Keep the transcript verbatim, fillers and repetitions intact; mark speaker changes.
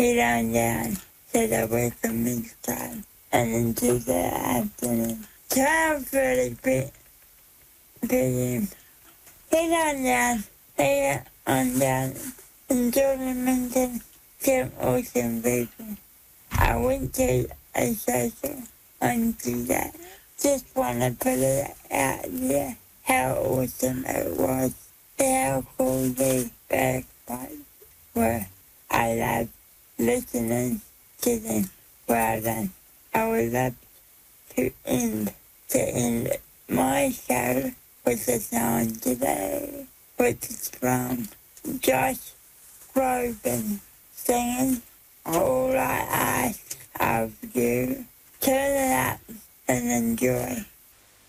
Speaker 1: Head on down, said away from his time, and into the afternoon. Child really bit, bit him. Head on down, head on down, and Jordan mentioned some awesome people. I went to a social on Tuesday. Just want to put it out there how awesome it was, how cool the bagpipes were. I loved listening to them. Well done. I would love to end to end my show with a song today, which is from Josh Groban singing All I Ask of You. Turn it up and enjoy.